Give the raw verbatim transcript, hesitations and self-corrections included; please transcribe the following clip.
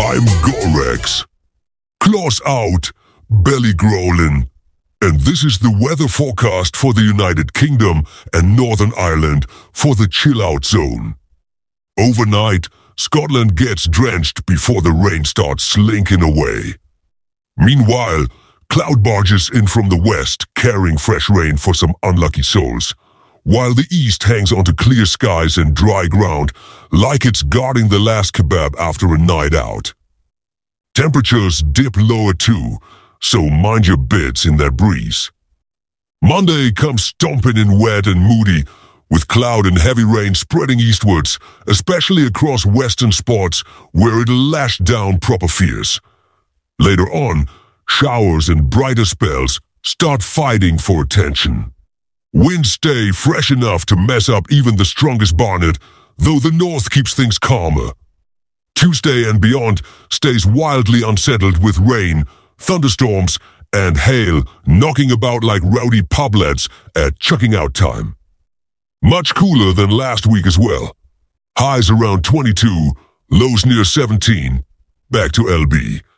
I'm Gorex. Claws out, belly growling. And this is the weather forecast for the United Kingdom and Northern Ireland for the chill-out zone. Overnight, Scotland gets drenched before the rain starts slinking away. Meanwhile, cloud barges in from the west carrying fresh rain for some unlucky souls, while the east hangs onto clear skies and dry ground like it's guarding the last kebab after a night out. Temperatures dip lower too, so mind your bits in that breeze. Monday comes stomping in wet and moody, with cloud and heavy rain spreading eastwards, especially across western spots where it'll lash down proper fierce. Later on, showers and brighter spells start fighting for attention. Winds stay fresh enough to mess up even the strongest Barnet, though the north keeps things calmer. Tuesday and beyond stays wildly unsettled with rain, thunderstorms, and hail knocking about like rowdy pub lads at chucking out time. Much cooler than last week as well. Highs around twenty-two, lows near seventeen. Back to L B.